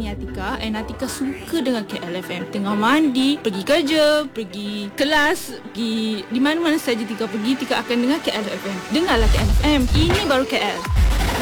ni Atika, and Atika suka dengan KLFM. Tengah mandi, pergi kerja, pergi kelas, pergi di mana-mana saja Tika pergi, Tika akan dengar KLFM. Dengarlah KLFM. Ini baru KL.